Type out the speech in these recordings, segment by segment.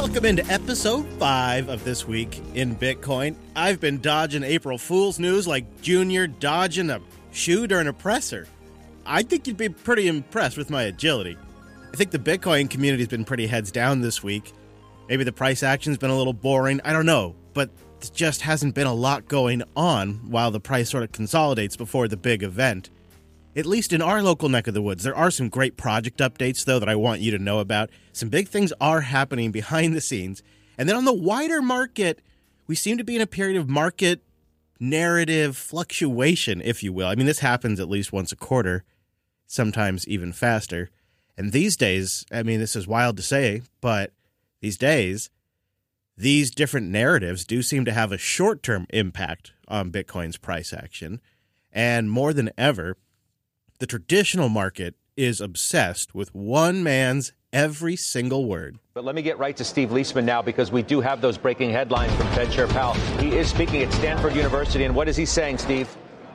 Welcome into episode 5 of This Week in Bitcoin. I've been dodging April Fool's news like Junior dodging a shoe during a presser. I think you'd be pretty impressed with my agility. I think the Bitcoin community's been pretty heads down this week. Maybe the price action's been a little boring. I don't know, but there just hasn't been a lot going on while the price sort of consolidates before the big event. At least in our local neck of the woods, there are some great project updates, though, that I want you to know about. Some big things are happening behind the scenes. And then on the wider market, we seem to be in a period of market narrative fluctuation, if you will. I mean, this happens at least once a quarter, sometimes even faster. And these days, I mean, this is wild to say, but these days, these different narratives do seem to have a short-term impact on Bitcoin's price action. And more than ever, the traditional market is obsessed with one man's every single word. But let me get right to Steve Leisman now, because we do have those breaking headlines from Fed Chair Powell. He is speaking at Stanford University, and what is he saying, Steve?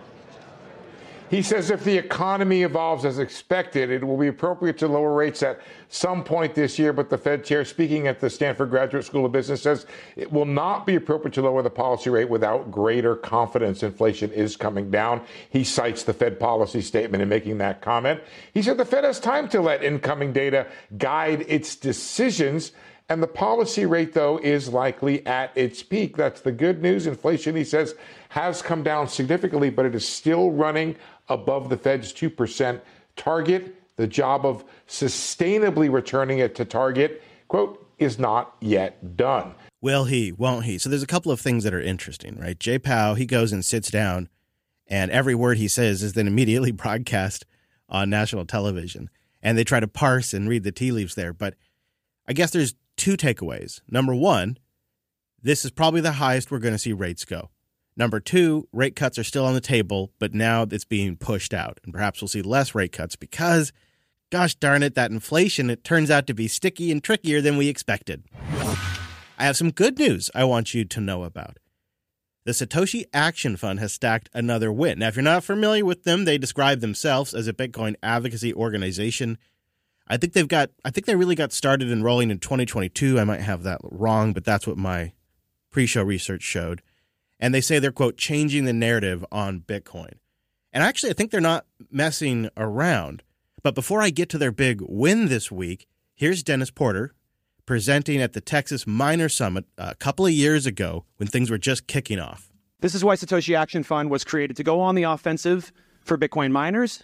He says if the economy evolves as expected, it will be appropriate to lower rates at some point this year. But the Fed chair, speaking at the Stanford Graduate School of Business, says it will not be appropriate to lower the policy rate without greater confidence inflation is coming down. He cites the Fed policy statement in making that comment. He said the Fed has time to let incoming data guide its decisions. And the policy rate, though, is likely at its peak. That's the good news. Inflation, he says, has come down significantly, but it is still running above the Fed's 2% target. The job of sustainably returning it to target, quote, is not yet done. Will he, won't he? So there's a couple of things that are interesting, right? Jay Powell, he goes and sits down, and every word he says is then immediately broadcast on national television. And they try to parse and read the tea leaves there. But I guess there's two takeaways. Number one, this is probably the highest we're going to see rates go. Number two, rate cuts are still on the table, but now it's being pushed out. And perhaps we'll see less rate cuts because, gosh darn it, that inflation, it turns out to be sticky and trickier than we expected. I have some good news I want you to know about. The Satoshi Action Fund has stacked another win. Now, if you're not familiar with them, they describe themselves as a Bitcoin advocacy organization. I think they really got started enrolling in 2022. I might have that wrong, but that's what my pre-show research showed. And they say they're, quote, changing the narrative on Bitcoin. And actually, I think they're not messing around. But before I get to their big win this week, here's Dennis Porter presenting at the Texas Miner Summit a couple of years ago when things were just kicking off. This is why Satoshi Action Fund was created, to go on the offensive for Bitcoin miners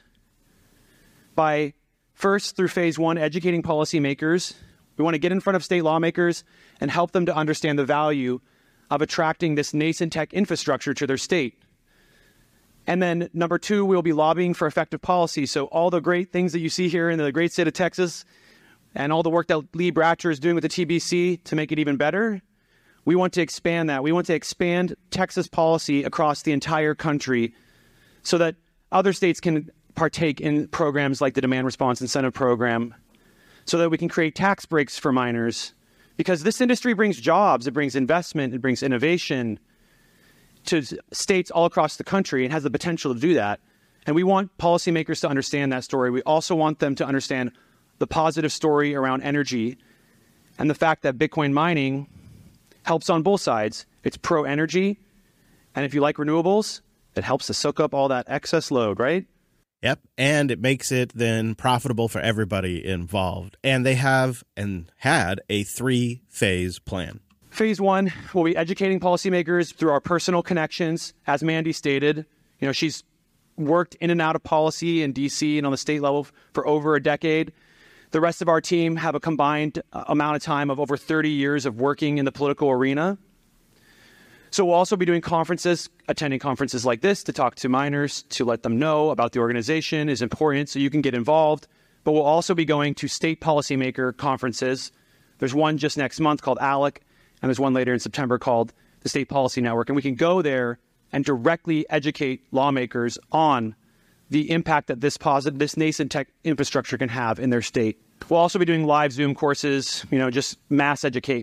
by first, through phase one, educating policymakers. We want to get in front of state lawmakers and help them to understand the value of attracting this nascent tech infrastructure to their state. And then number two, we'll be lobbying for effective policy. So all the great things that you see here in the great state of Texas and all the work that Lee Bratcher is doing with the TBC to make it even better, we want to expand that. We want to expand Texas policy across the entire country so that other states can partake in programs like the Demand Response Incentive Program, so that we can create tax breaks for miners. Because this industry brings jobs, it brings investment, it brings innovation to states all across the country. It has the potential to do that. And we want policymakers to understand that story. We also want them to understand the positive story around energy and the fact that Bitcoin mining helps on both sides. It's pro-energy, and if you like renewables, it helps to soak up all that excess load, right? Yep, and it makes it then profitable for everybody involved. And they have and had a 3-phase plan. Phase one, we'll be educating policymakers through our personal connections. As Mandy stated, she's worked in and out of policy in D.C. and on the state level for over a decade. The rest of our team have a combined amount of time of over 30 years of working in the political arena. So we'll also be doing conferences, attending conferences like this to talk to miners, to let them know about the organization is important so you can get involved. But we'll also be going to state policymaker conferences. There's one just next month called ALEC, and there's one later in September called the State Policy Network. And we can go there and directly educate lawmakers on the impact that this nascent tech infrastructure can have in their state. We'll also be doing live Zoom courses, just mass educate.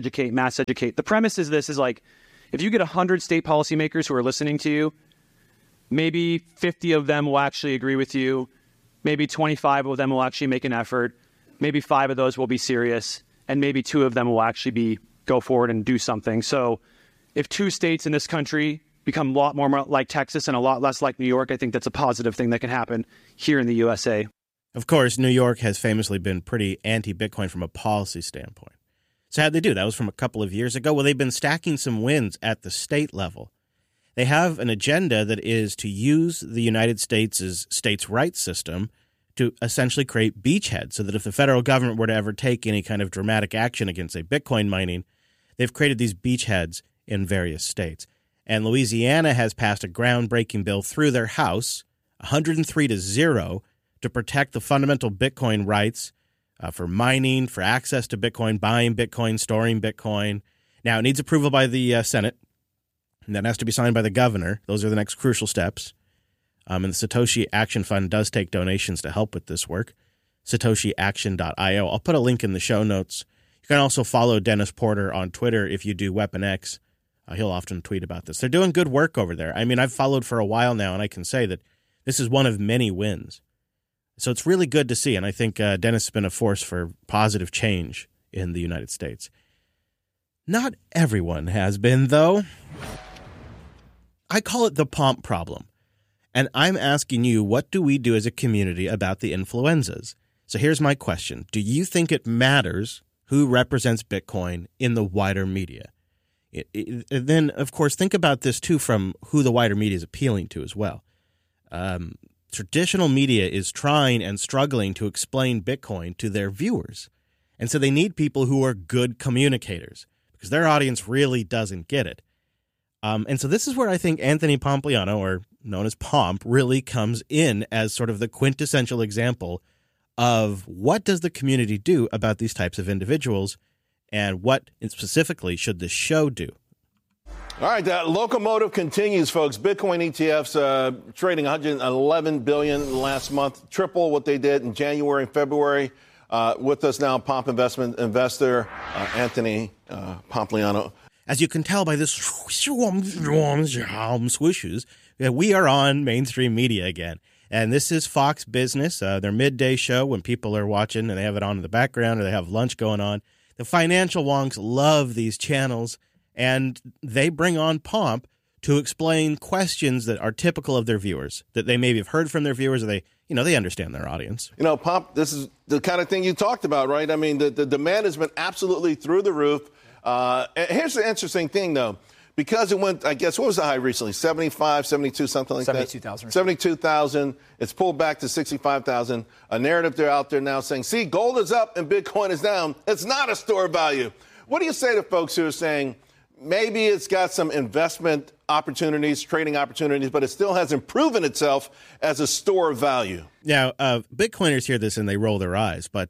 The premise is this is like, if you get 100 state policymakers who are listening to you, maybe 50 of them will actually agree with you. Maybe 25 of them will actually make an effort. Maybe 5 of those will be serious. and maybe 2 of them will actually go forward and do something. So if 2 states in this country become a lot more like Texas and a lot less like New York, I think that's a positive thing that can happen here in the USA. Of course, New York has famously been pretty anti-Bitcoin from a policy standpoint. So how'd they do? That was from a couple of years ago. Well, they've been stacking some wins at the state level. They have an agenda that is to use the United States' states' rights system to essentially create beachheads so that if the federal government were to ever take any kind of dramatic action against, say, Bitcoin mining, they've created these beachheads in various states. And Louisiana has passed a groundbreaking bill through their House, 103-0, to protect the fundamental Bitcoin rights for mining, for access to Bitcoin, buying Bitcoin, storing Bitcoin. Now, it needs approval by the Senate, and that has to be signed by the governor. Those are the next crucial steps. And the Satoshi Action Fund does take donations to help with this work, satoshiaction.io. I'll put a link in the show notes. You can also follow Dennis Porter on Twitter if you do Weapon X. He'll often tweet about this. They're doing good work over there. I mean, I've followed for a while now, and I can say that this is one of many wins. So it's really good to see, and I think Dennis has been a force for positive change in the United States. Not everyone has been, though. I call it the pomp problem, and I'm asking you, what do we do as a community about the influenzas? So here's my question. Do you think it matters who represents Bitcoin in the wider media? Then, of course, think about this, too, from who the wider media is appealing to as well. Traditional media is trying and struggling to explain Bitcoin to their viewers. And so they need people who are good communicators because their audience really doesn't get it. And so this is where I think Anthony Pompliano, or known as Pomp, really comes in as sort of the quintessential example of what does the community do about these types of individuals, and what specifically should the show do? All right, that locomotive continues, folks. Bitcoin ETFs trading $111 billion last month, triple what they did in January and February. With us now, Pomp Investment investor Anthony Pompliano. As you can tell by this swooshes, we are on mainstream media again. And this is Fox Business, their midday show when people are watching and they have it on in the background or they have lunch going on. The financial wonks love these channels, and they bring on Pomp to explain questions that are typical of their viewers, that they maybe have heard from their viewers, or they understand their audience. Pomp, this is the kind of thing you talked about, right? I mean, the demand has been absolutely through the roof. Here's the interesting thing, though. Because it went, I guess, what was the high recently? 75, 72, something like 72,000. that? 72,000. It's pulled back to 65,000. A narrative they're out there now saying, see, gold is up and Bitcoin is down. It's not a store of value. What do you say to folks who are saying maybe it's got some investment opportunities, trading opportunities, but it still hasn't proven itself as a store of value? Now, Bitcoiners hear this and they roll their eyes, but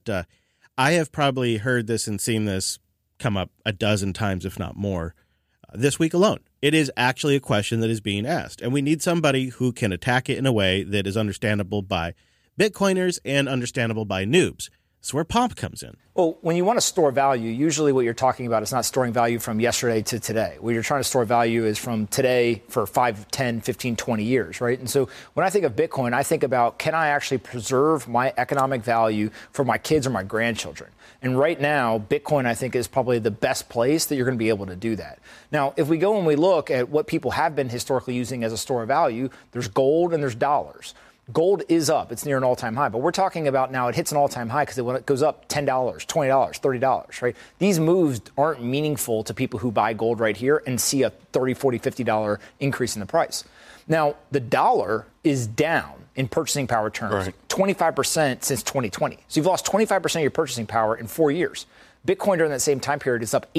I have probably heard this and seen this come up a dozen times, if not more, this week alone. It is actually a question that is being asked, and we need somebody who can attack it in a way that is understandable by Bitcoiners and understandable by noobs. That's where Pomp comes in. Well, when you want to store value, usually what you're talking about is not storing value from yesterday to today. What you're trying to store value is from today for 5, 10, 15, 20 years, right? And so when I think of Bitcoin, I think about, can I actually preserve my economic value for my kids or my grandchildren? And right now, Bitcoin, I think, is probably the best place that you're going to be able to do that. Now, if we go and we look at what people have been historically using as a store of value, there's gold and there's dollars. Gold is up. It's near an all-time high. But we're talking about now it hits an all-time high because when it goes up $10, $20, $30, right? These moves aren't meaningful to people who buy gold right here and see a $30, $40, $50 increase in the price. Now, the dollar is down in purchasing power terms, right, 25% since 2020. So you've lost 25% of your purchasing power in 4 years. Bitcoin during that same time period is up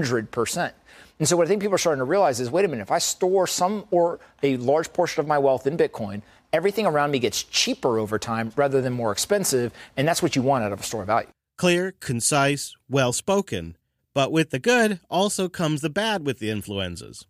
800%. And so what I think people are starting to realize is, wait a minute, if I store some or a large portion of my wealth in Bitcoin, everything around me gets cheaper over time rather than more expensive, and that's what you want out of a store of value. Clear, concise, well-spoken. But with the good also comes the bad with the influenzas.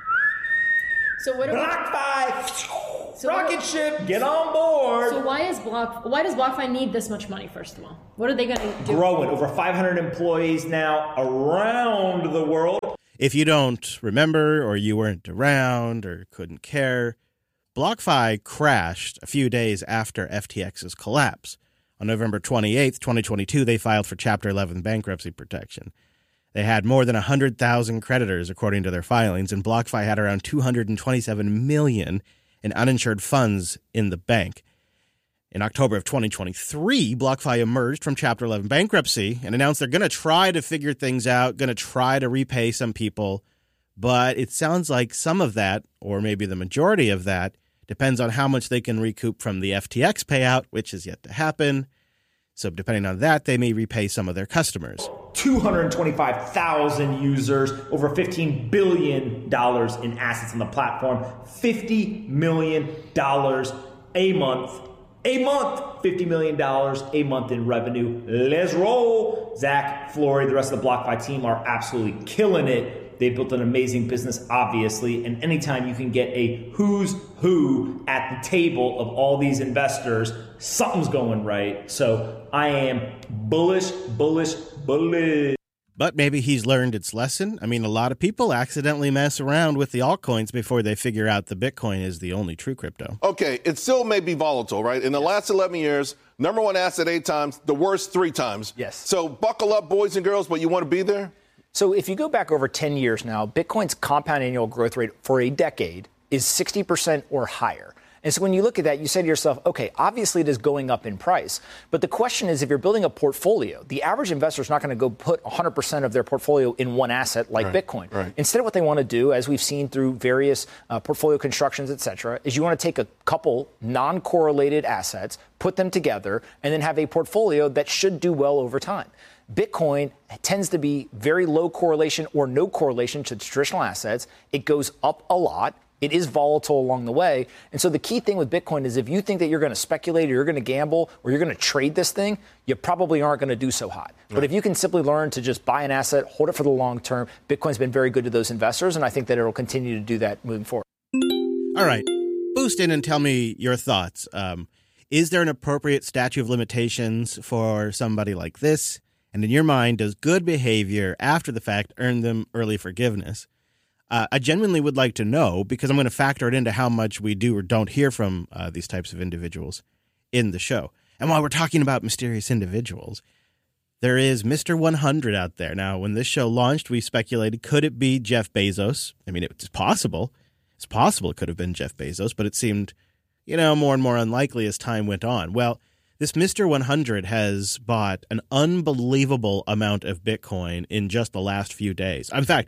So what BlockFi, rocket ship, get on board. So why does BlockFi need this much money, first of all? What are they going to do? Growing. Over 500 employees now around the world. If you don't remember, or you weren't around, or couldn't care, BlockFi crashed a few days after FTX's collapse On November 28th, 2022, they filed for Chapter 11 bankruptcy protection. They had more than 100,000 creditors, according to their filings, and BlockFi had around $227 million in uninsured funds in the bank. In October of 2023, BlockFi emerged from Chapter 11 bankruptcy and announced they're going to try to figure things out, going to try to repay some people. But it sounds like some of that, or maybe the majority of that, depends on how much they can recoup from the FTX payout, which is yet to happen. So depending on that, they may repay some of their customers. 225,000 users, over $15 billion in assets on the platform, $50 million a month. $50 million a month in revenue. Let's roll. Zach, Flory, the rest of the BlockFi team are absolutely killing it. They've built an amazing business, obviously, and anytime you can get a who's who at the table of all these investors, something's going right. So I am bullish. But maybe he's learned its lesson. I mean, a lot of people accidentally mess around with the altcoins before they figure out the Bitcoin is the only true crypto. Okay, it still may be volatile, right? In the last 11 years, number one asset 8 times, the worst 3 times. Yes. So buckle up, boys and girls, but you want to be there? So if you go back over 10 years now, Bitcoin's compound annual growth rate for a decade is 60% or higher. And so when you look at that, you say to yourself, okay, obviously it is going up in price. But the question is, if you're building a portfolio, the average investor is not going to go put 100% of their portfolio in one asset like Bitcoin. Right. Instead, what they want to do, as we've seen through various portfolio constructions, et cetera, is you want to take a couple non-correlated assets, put them together, and then have a portfolio that should do well over time. Bitcoin tends to be very low correlation or no correlation to traditional assets. It goes up a lot. It is volatile along the way. And so the key thing with Bitcoin is if you think that you're going to speculate or you're going to gamble or you're going to trade this thing, you probably aren't going to do so hot. Right. But if you can simply learn to just buy an asset, hold it for the long term, Bitcoin's been very good to those investors, and I think that it'll continue to do that moving forward. All right. Boost in and tell me your thoughts. Is there an appropriate statute of limitations for somebody like this? And in your mind, does good behavior after the fact earn them early forgiveness? I genuinely would like to know, because I'm going to factor it into how much we do or don't hear from these types of individuals in the show. And while we're talking about mysterious individuals, there is Mr. 100 out there. Now, when this show launched, we speculated, could it be Jeff Bezos? I mean, it's possible. It's possible it could have been Jeff Bezos, but it seemed, more and more unlikely as time went on. Well, this Mr. 100 has bought an unbelievable amount of Bitcoin in just the last few days. In fact,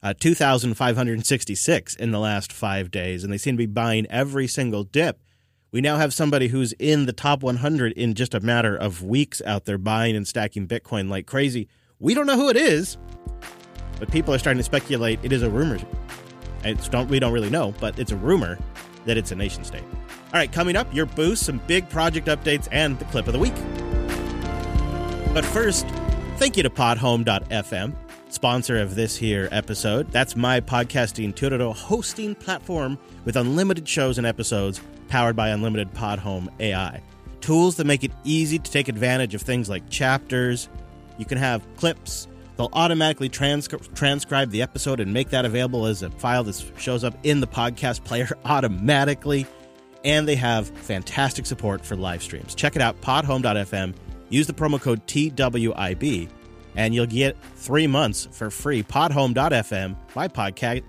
2,566 in the last 5 days, and they seem to be buying every single dip. We now have somebody who's in the top 100 in just a matter of weeks out there buying and stacking Bitcoin like crazy. We don't know who it is, but people are starting to speculate it is a rumor. We don't really know, but it's a rumor that it's a nation state. All right, coming up, your boost, some big project updates, and the clip of the week. But first, thank you to Podhome.fm, sponsor of this here episode. That's my podcasting tutorial hosting platform with unlimited shows and episodes powered by unlimited Podhome AI. Tools that make it easy to take advantage of things like chapters. You can have clips. They'll automatically transcribe the episode and make that available as a file that shows up in the podcast player automatically. And they have fantastic support for live streams. Check it out, podhome.fm. Use the promo code TWIB, and you'll get 3 months for free. Podhome.fm, my podcasting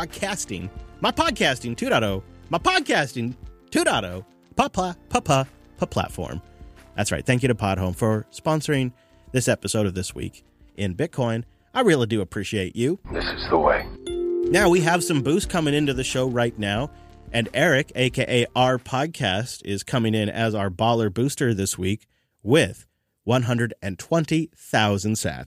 2.0, platform. That's right. Thank you to Podhome for sponsoring this episode of This Week in Bitcoin. I really do appreciate you. This is the way. Now, we have some boost coming into the show right now. And Eric, a.k.a. our podcast, is coming in as our baller booster this week with 120,000 sats.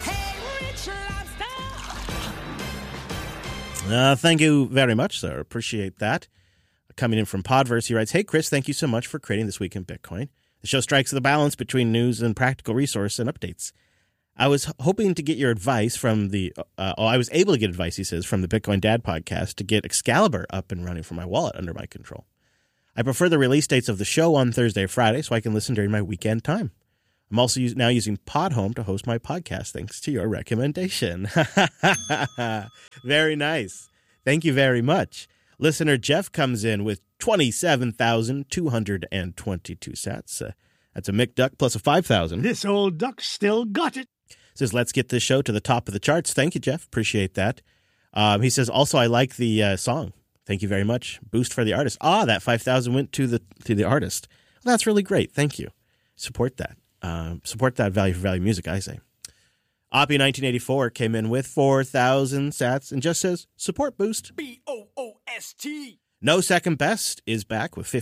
Thank you very much, sir. Appreciate that. Coming in from Podverse, he writes, "Hey, Chris, thank you so much for creating This Week in Bitcoin. The show strikes the balance between news and practical resource and updates. I was hoping to get your advice from I was able to get advice, he says, from the Bitcoin Dad podcast to get Excalibur up and running for my wallet under my control. I prefer the release dates of the show on Thursday or Friday so I can listen during my weekend time. I'm also now using Podhome to host my podcast thanks to your recommendation." Very nice. Thank you very much. Listener Jeff comes in with 27,222 sats. That's a McDuck plus a 5,000. This old duck still got it. Says, let's get this show to the top of the charts. Thank you, Jeff. Appreciate that. He says, also, I like the song. Thank you very much. Boost for the artist. That 5,000 went to the artist. Well, that's really great. Thank you. Support that. Support that value for value music, I say. Oppie 1984 came in with 4,000 sats and just says, support Boost. BOOST. No Second Best is back with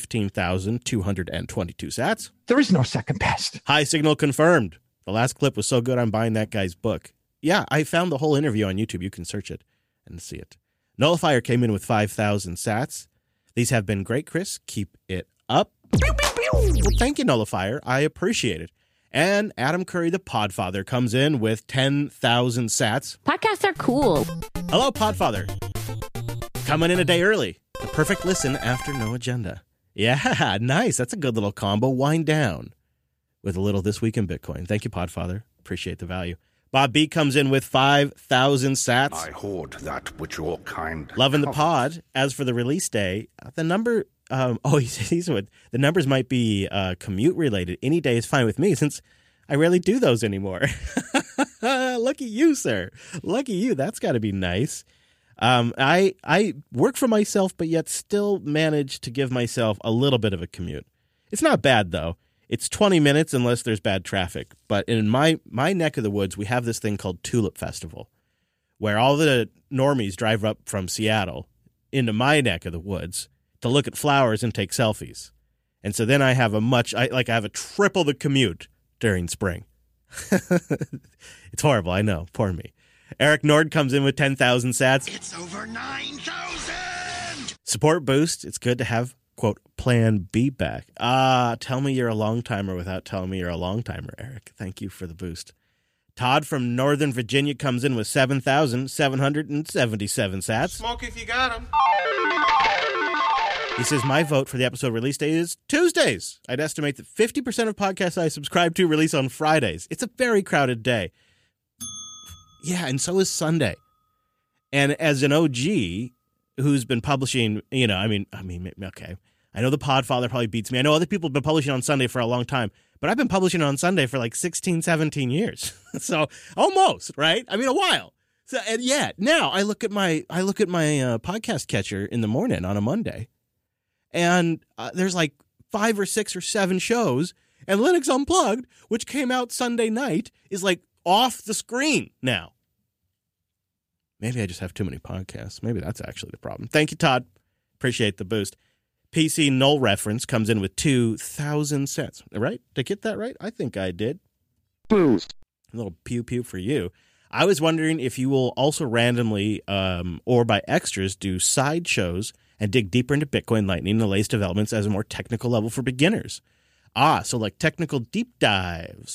15,222 sats. There is no second best. High Signal confirmed. The last clip was so good, I'm buying that guy's book. Yeah, I found the whole interview on YouTube. You can search it and see it. Nullifier came in with 5,000 sats. These have been great, Chris. Keep it up. Pew, pew, pew. Well, thank you, Nullifier. I appreciate it. And Adam Curry, the Podfather, comes in with 10,000 sats. Podcasts are cool. Hello, Podfather. Coming in a day early. The perfect listen after no agenda. Yeah, nice. That's a good little combo. Wind down with a little This Week in Bitcoin. Thank you, Podfather. Appreciate the value. Bob B comes in with 5,000 sats. I hoard that which your kind. Loving the pod. As for the release day, the number... the numbers might be commute related. Any day is fine with me since I rarely do those anymore. Lucky you, sir. Lucky you. That's got to be nice. I work for myself, but yet still manage to give myself a little bit of a commute. It's not bad, though. It's 20 minutes unless there's bad traffic. But in my neck of the woods, we have this thing called Tulip Festival, where all the normies drive up from Seattle into my neck of the woods to look at flowers and take selfies. And so then I have I have a triple the commute during spring. It's horrible, I know. Poor me. Eric Nord comes in with 10,000 sats. It's over 9,000! Support Boost. It's good to have, quote, Plan B back. Tell me you're a long-timer without telling me you're a long-timer, Eric. Thank you for the boost. Todd from Northern Virginia comes in with 7,777 sats. Smoke if you got them. He says, my vote for the episode release day is Tuesdays. I'd estimate that 50% of podcasts I subscribe to release on Fridays. It's a very crowded day. Yeah, and so is Sunday. And as an OG who's been publishing, okay, I know the Podfather probably beats me. I know other people have been publishing on Sunday for a long time, but I've been publishing on Sunday for like 16, 17 years. So almost, right? I mean, a while. So, and yeah, now I look at my podcast catcher in the morning on a Monday, and there's like 5 or 6 or 7 shows, and Linux Unplugged, which came out Sunday night, is like off the screen now. Maybe I just have too many podcasts. Maybe that's actually the problem. Thank you, Todd. Appreciate the boost. PC Null Reference comes in with 2,000 cents. Right? Did I get that right? I think I did. Boost. A little pew-pew for you. I was wondering if you will also randomly or by extras do side shows and dig deeper into Bitcoin Lightning and the latest developments as a more technical level for beginners. So like technical deep dives.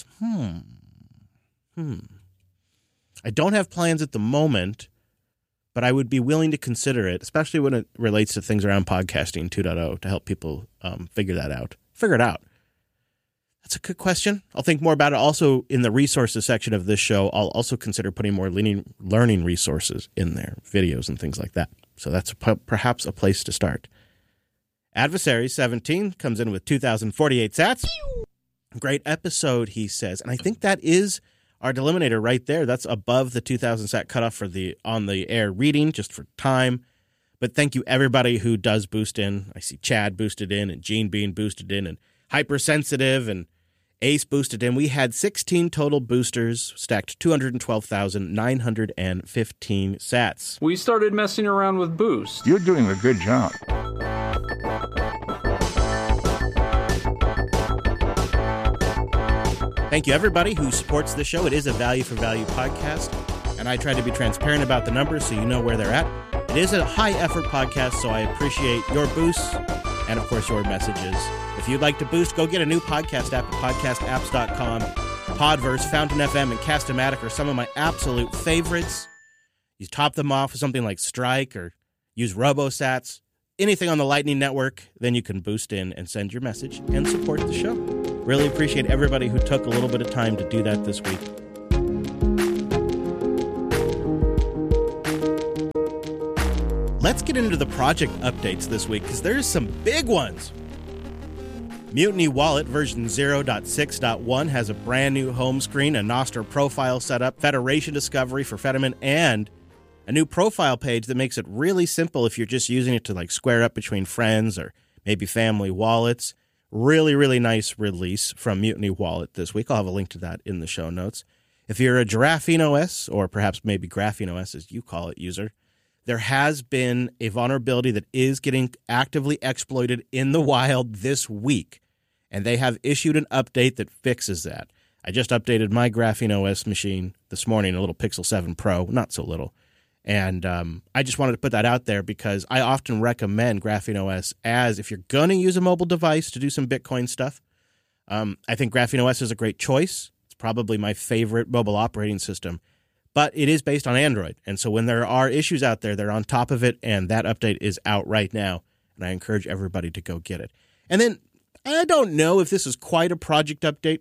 I don't have plans at the moment, but I would be willing to consider it, especially when it relates to things around podcasting 2.0 to help people figure it out. That's a good question. I'll think more about it. Also, in the resources section of this show, I'll also consider putting more learning resources in there, videos and things like that. So that's perhaps a place to start. Adversary 17 comes in with 2,048 sats. Great episode, he says. And I think that is our delimiter right there. That's above the 2,000 sat cutoff for the on-the-air reading, just for time. But thank you, everybody who does boost in. I see Chad boosted in, and Gene Bean boosted in, and Hypersensitive, and Ace boosted in. We had 16 total boosters, stacked 212,915 sats. We started messing around with Boost. You're doing a good job. Thank you, everybody who supports the show. It is a value for value podcast, and I try to be transparent about the numbers so you know where they're at. It is a high-effort podcast, so I appreciate your boosts and, of course, your messages. If you'd like to boost, go get a new podcast app at podcastapps.com. Podverse, Fountain FM, and Cast-O-Matic are some of my absolute favorites. You top them off with something like Strike or use RoboSats, anything on the Lightning Network, then you can boost in and send your message and support the show. Really appreciate everybody who took a little bit of time to do that this week. Let's get into the project updates this week because there's some big ones. Mutiny Wallet version 0.6.1 has a brand new home screen, a Nostr profile setup, Federation discovery for Fetterman, and a new profile page that makes it really simple if you're just using it to like square up between friends or maybe family wallets. Really, really nice release from Mutiny Wallet this week. I'll have a link to that in the show notes. If you're a Giraffine OS, or perhaps maybe Graphene OS as you call it, user, there has been a vulnerability that is getting actively exploited in the wild this week, and they have issued an update that fixes that. I just updated my Graphene OS machine this morning, a little Pixel 7 Pro, not so little. And I just wanted to put that out there because I often recommend Graphene OS as if you're going to use a mobile device to do some Bitcoin stuff. I think Graphene OS is a great choice. It's probably my favorite mobile operating system, but it is based on Android. And so when there are issues out there, they're on top of it, and that update is out right now. And I encourage everybody to go get it. And then I don't know if this is quite a project update,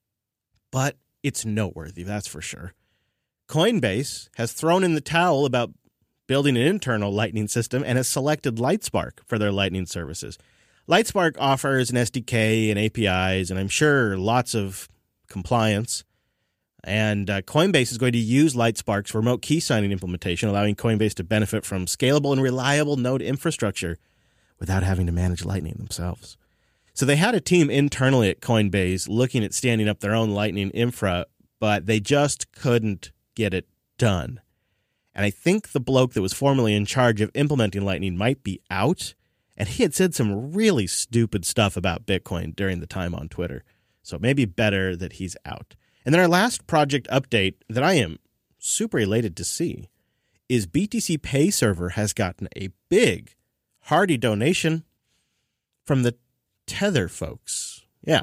but it's noteworthy, that's for sure. Coinbase has thrown in the towel about building an internal Lightning system and has selected Lightspark for their Lightning services. Lightspark offers an SDK and APIs, and I'm sure lots of compliance. And Coinbase is going to use Lightspark's remote key signing implementation, allowing Coinbase to benefit from scalable and reliable node infrastructure without having to manage Lightning themselves. So they had a team internally at Coinbase looking at standing up their own Lightning infra, but they just couldn't get it done. And I think the bloke that was formerly in charge of implementing Lightning might be out, and he had said some really stupid stuff about Bitcoin during the time on Twitter. So it may be better that he's out. And then our last project update that I am super elated to see is BTC Pay Server has gotten a big, hearty donation from the Tether folks. Yeah,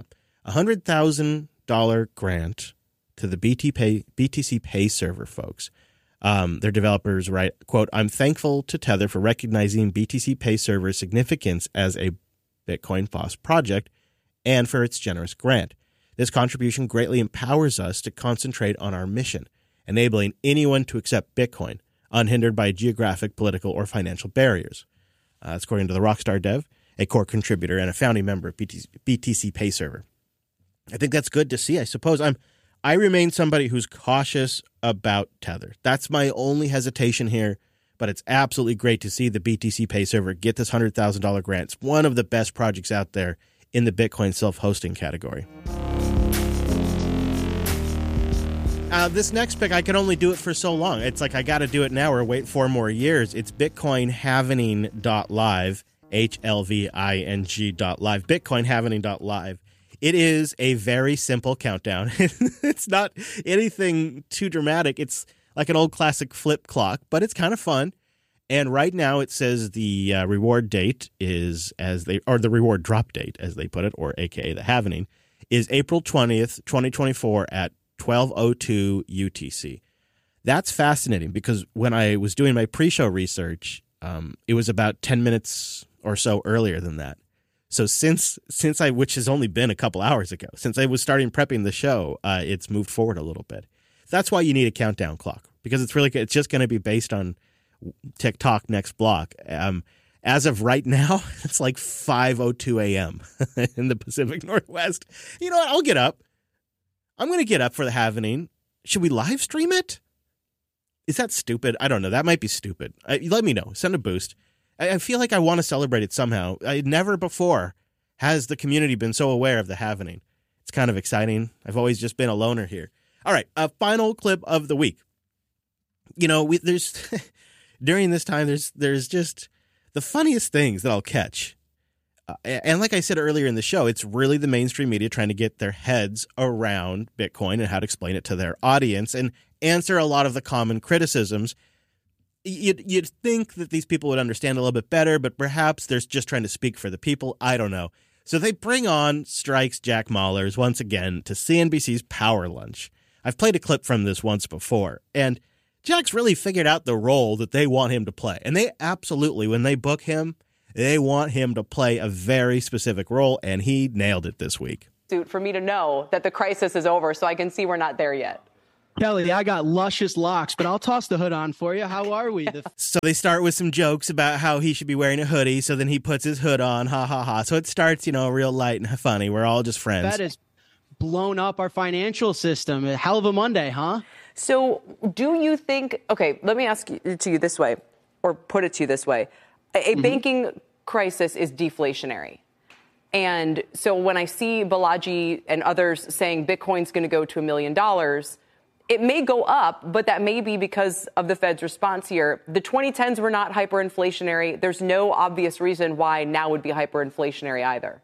$100,000 grant to the BTC Pay Server folks. Their developers write, quote, "I'm thankful to Tether for recognizing BTC Pay Server's significance as a Bitcoin FOSS project and for its generous grant. This contribution greatly empowers us to concentrate on our mission, enabling anyone to accept Bitcoin, unhindered by geographic, political, or financial barriers." That's according to the Rockstar dev, a core contributor and a founding member of BTC Pay Server. I think that's good to see. I suppose I remain somebody who's cautious about Tether. That's my only hesitation here, but it's absolutely great to see the BTC Pay Server get this $100,000 grant. It's one of the best projects out there in the Bitcoin self-hosting category. This next pick, I can only do it for so long. It's like I got to do it now or wait 4 more years. It's Bitcoin Halvening.live, HLVING.live, Bitcoin Halvening.live. It is a very simple countdown. It's not anything too dramatic. It's like an old classic flip clock, but it's kind of fun. And right now it says the reward date is the reward drop date, as they put it, or AKA the halvening, is April 20th, 2024 at 12:02 UTC. That's fascinating because when I was doing my pre-show research, it was about 10 minutes or so earlier than that. So since I, which has only been a couple hours ago, since I was starting prepping the show, it's moved forward a little bit. That's why you need a countdown clock, because it's just going to be based on TikTok next block. As of right now, it's like 5:02 a.m. in the Pacific Northwest. You know what? I'll get up. I'm going to get up for the halvening. Should we live stream it? Is that stupid? I don't know. That might be stupid. Let me know. Send a boost. I feel like I want to celebrate it somehow. Never before has the community been so aware of the halvening. It's kind of exciting. I've always just been a loner here. All right, a final clip of the week. You know, there's during this time, there's just the funniest things that I'll catch. And like I said earlier in the show, it's really the mainstream media trying to get their heads around Bitcoin and how to explain it to their audience and answer a lot of the common criticisms. You'd think that these people would understand a little bit better, but perhaps they're just trying to speak for the people. I don't know. So they bring on Strike's Jack Mallers once again to CNBC's Power Lunch. I've played a clip from this once before, and Jack's really figured out the role that they want him to play. And they absolutely, when they book him, they want him to play a very specific role, and he nailed it this week. For me to know that the crisis is over so I can see we're not there yet. Kelly, I got luscious locks, but I'll toss the hood on for you. How are we? So they start with some jokes about how he should be wearing a hoodie. So then he puts his hood on. Ha, ha, ha. So it starts, real light and funny. We're all just friends. That has blown up our financial system. A hell of a Monday, huh? So do you think, okay, let me ask it to you this way, or put it to you this way. A banking crisis is deflationary. And so when I see Balaji and others saying Bitcoin's going to go to $1 million, it may go up, but that may be because of the Fed's response here. The 2010s were not hyperinflationary. There's no obvious reason why now would be hyperinflationary either.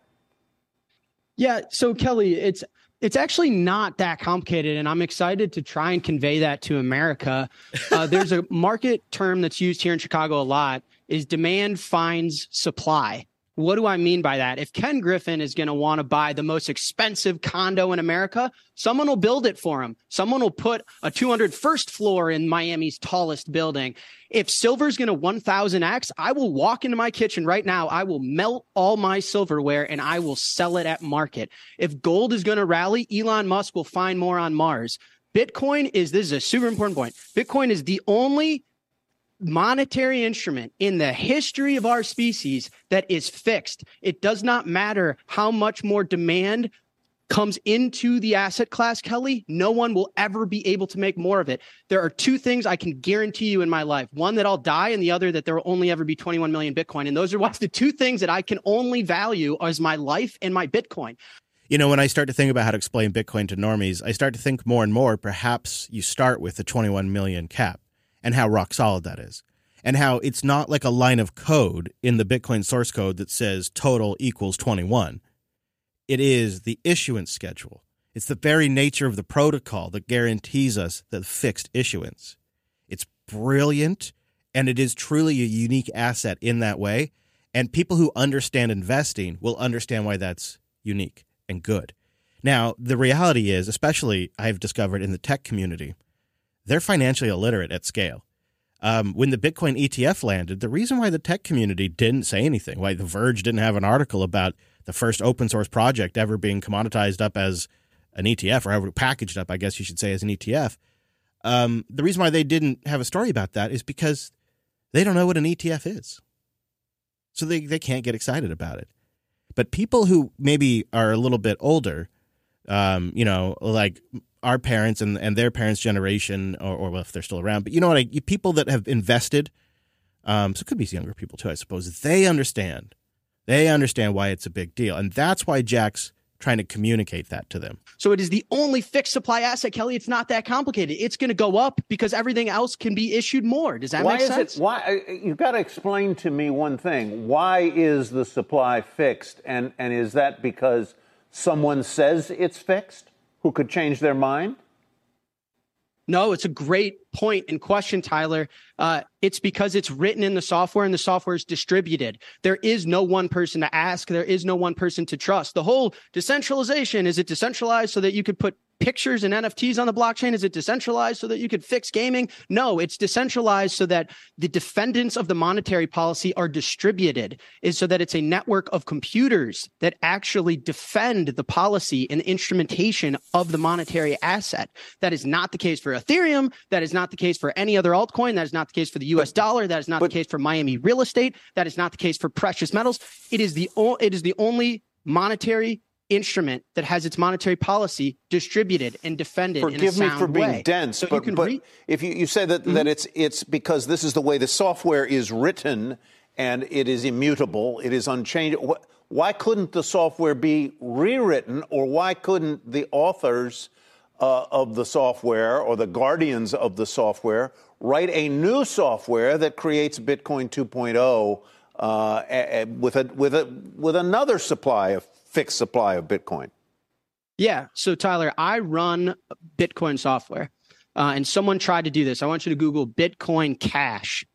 Yeah. So, Kelly, it's actually not that complicated, and I'm excited to try and convey that to America. There's a market term that's used here in Chicago a lot, is demand finds supply. What do I mean by that? If Ken Griffin is going to want to buy the most expensive condo in America, someone will build it for him. Someone will put a 201st floor in Miami's tallest building. If silver's going to 1000x, I will walk into my kitchen right now. I will melt all my silverware and I will sell it at market. If gold is going to rally, Elon Musk will find more on Mars. Bitcoin this is a super important point. Bitcoin is the only monetary instrument in the history of our species that is fixed. It does not matter how much more demand comes into the asset class, Kelly. No one will ever be able to make more of it. There are two things I can guarantee you in my life. One, that I'll die, and the other, that there will only ever be 21 million Bitcoin. And those are what's the two things that I can only value as my life and my Bitcoin. When I start to think about how to explain Bitcoin to normies, I start to think more and more, perhaps you start with the 21 million cap and how rock solid that is. And how it's not like a line of code in the Bitcoin source code that says total equals 21. It is the issuance schedule. It's the very nature of the protocol that guarantees us the fixed issuance. It's brilliant, and it is truly a unique asset in that way. And people who understand investing will understand why that's unique and good. Now, the reality is, especially I've discovered in the tech community, they're financially illiterate at scale. When the Bitcoin ETF landed, the reason why the tech community didn't say anything, why The Verge didn't have an article about the first open source project ever being commoditized up as an ETF, or ever packaged up, I guess you should say, as an ETF. The reason why they didn't have a story about that is because they don't know what an ETF is. So they can't get excited about it. But people who maybe are a little bit older, like our parents and their parents' generation, or if they're still around, but people that have invested, so it could be younger people too, I suppose, they understand why it's a big deal. And that's why Jack's trying to communicate that to them. So it is the only fixed supply asset, Kelly. It's not that complicated. It's going to go up because everything else can be issued more. Does that make sense? You've got to explain to me one thing. Why is the supply fixed? And is that because someone says it's fixed who could change their mind? No, it's a great point and question, Tyler. It's because it's written in the software and the software is distributed. There is no one person to ask. There is no one person to trust. The whole decentralization, is it decentralized so that you could put pictures and NFTs on the blockchain? Is it decentralized so that you could fix gaming? No, it's decentralized so that the defendants of the monetary policy are distributed, is so that it's a network of computers that actually defend the policy and the instrumentation of the monetary asset. That is not the case for Ethereum. That is not the case for any other altcoin. That is not the case for the US dollar. That is not the case for Miami real estate. That is not the case for precious metals. It is the only monetary instrument that has its monetary policy distributed and defended in a sound way. Forgive me for being dense, so but if you say that it's because this is the way the software is written and it is immutable, it is unchangeable. Why couldn't the software be rewritten, or why couldn't the authors of the software or the guardians of the software write a new software that creates Bitcoin 2.0 with another fixed supply of Bitcoin? Yeah. So, Tyler, I run Bitcoin software, and someone tried to do this. I want you to Google Bitcoin Cash,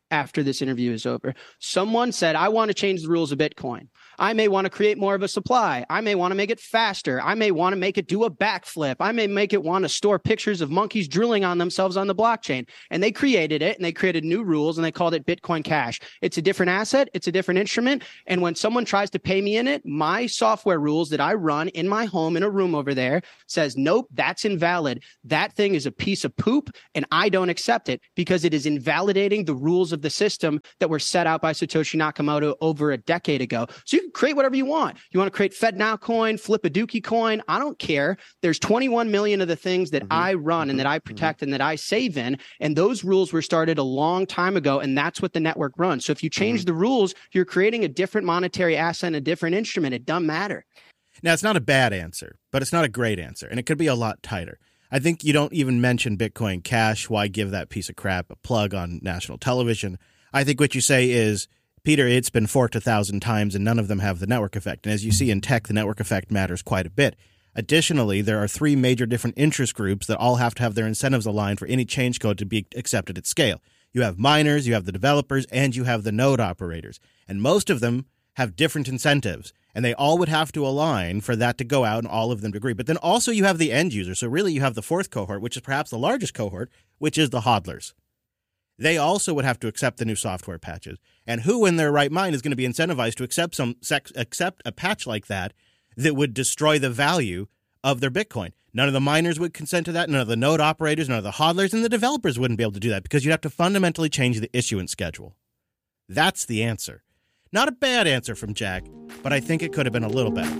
after this interview is over. Someone said, I want to change the rules of Bitcoin. I may want to create more of a supply. I may want to make it faster. I may want to make it do a backflip. I may make it want to store pictures of monkeys drilling on themselves on the blockchain. And they created it, and they created new rules, and they called it Bitcoin Cash. It's a different asset. It's a different instrument. And when someone tries to pay me in it, my software rules that I run in my home in a room over there says, nope, that's invalid. That thing is a piece of poop, and I don't accept it because it is invalidating the rules of the system that were set out by Satoshi Nakamoto over a decade ago. So you can create whatever you want. You want to create FedNow coin, flip a Dookie coin. I don't care. There's 21 million of the things that I run and that I protect and that I save in. And those rules were started a long time ago. And that's what the network runs. So if you change the rules, you're creating a different monetary asset and a different instrument. It doesn't matter. Now, it's not a bad answer, but it's not a great answer. And it could be a lot tighter. I think you don't even mention Bitcoin Cash. Why give that piece of crap a plug on national television? I think what you say is, Peter, it's been forked 1,000 times and none of them have the network effect. And as you see in tech, the network effect matters quite a bit. Additionally, there are 3 major different interest groups that all have to have their incentives aligned for any change code to be accepted at scale. You have miners, you have the developers, and you have the node operators. And most of them have different incentives. And they all would have to align for that to go out and all of them to agree. But then also you have the end user. So really you have the 4th cohort, which is perhaps the largest cohort, which is the hodlers. They also would have to accept the new software patches. And who in their right mind is going to be incentivized to accept a patch like that would destroy the value of their Bitcoin? None of the miners would consent to that. None of the node operators, none of the hodlers, and the developers wouldn't be able to do that because you'd have to fundamentally change the issuance schedule. That's the answer. Not a bad answer from Jack, but I think it could have been a little better.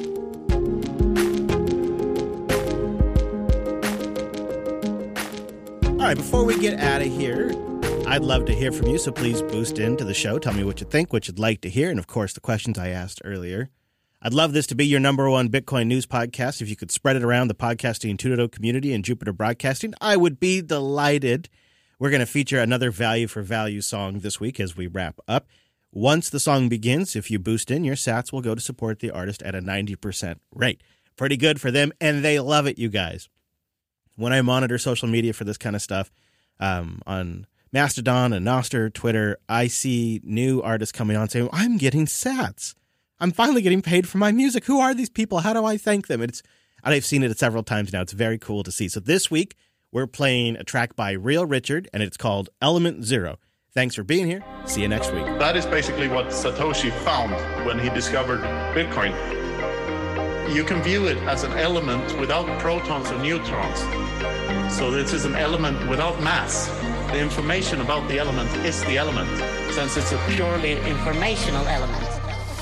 All right, before we get out of here, I'd love to hear from you, so please boost into the show. Tell me what you think, what you'd like to hear, and of course, the questions I asked earlier. I'd love this to be your #1 Bitcoin news podcast. If you could spread it around the Podcasting 2.0 community and Jupiter Broadcasting, I would be delighted. We're going to feature another Value for Value song this week as we wrap up. Once the song begins, if you boost in, your sats will go to support the artist at a 90% rate. Pretty good for them, and they love it, you guys. When I monitor social media for this kind of stuff, on Mastodon and Nostr, Twitter, I see new artists coming on saying, I'm getting sats. I'm finally getting paid for my music. Who are these people? How do I thank them? And I've seen it several times now. It's very cool to see. So this week, we're playing a track by Real Richard, and it's called Element Zero. Thanks for being here. See you next week. That is basically what Satoshi found when he discovered Bitcoin. You can view it as an element without protons or neutrons. So this is an element without mass. The information about the element is the element, since it's a purely informational element.